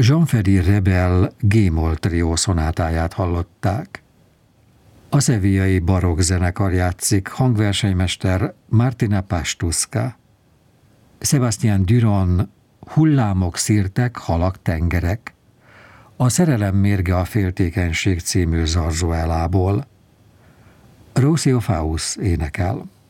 Jean-Ferry Rebel G-moll trió szonátáját hallották. A sevillai barokk zenekar játszik, hangversenymester Martina Pastuska. Sebastian Duran Hullámok, szirtek, halak, tengerek. A szerelem mérge a féltékenység című zarzuelából. Rocio Faust énekel.